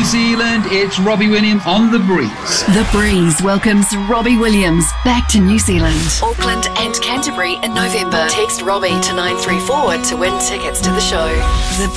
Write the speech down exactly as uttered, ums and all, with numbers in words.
New Zealand, it's Robbie Williams on The Breeze. The Breeze welcomes Robbie Williams back to New Zealand, Auckland and Canterbury in November. Text Robbie to nine three four to win tickets to the show. The